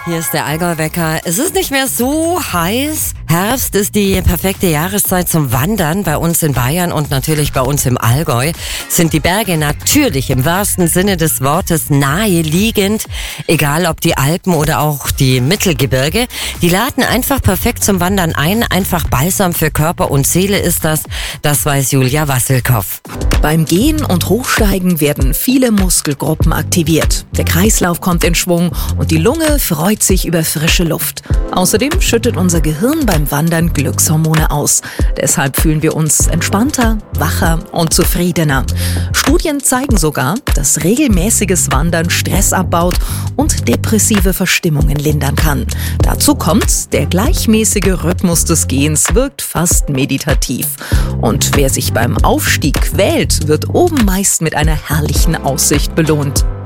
Hier ist der Allgäu-Wecker. Es ist nicht mehr so heiß. Herbst ist die perfekte Jahreszeit zum Wandern. Bei uns in Bayern und natürlich bei uns im Allgäu sind die Berge natürlich im wahrsten Sinne des Wortes naheliegend. Egal ob die Alpen oder auch die Mittelgebirge. Die laden einfach perfekt zum Wandern ein. Einfach balsam für Körper und Seele ist das. Das weiß Julia Wassilkow. Beim Gehen und Hochsteigen werden viele Muskelgruppen aktiviert. Der Kreislauf kommt in Schwung und die Lunge freut sich über frische Luft. Außerdem schüttet unser Gehirn beim Wandern Glückshormone aus. Deshalb fühlen wir uns entspannter, wacher und zufriedener. Studien zeigen sogar, dass regelmäßiges Wandern Stress abbaut und depressive Verstimmungen lindern kann. Dazu kommt, der gleichmäßige Rhythmus des Gehens wirkt fast meditativ. Und wer sich beim Aufstieg quält, wird oben meist mit einer herrlichen Aussicht belohnt.